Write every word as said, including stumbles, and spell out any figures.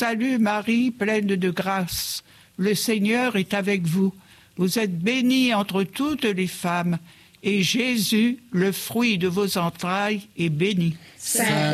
Salut Marie, pleine de grâce, le Seigneur est avec vous. Vous êtes bénie entre toutes les femmes, et Jésus, le fruit de vos entrailles, est béni. Sainte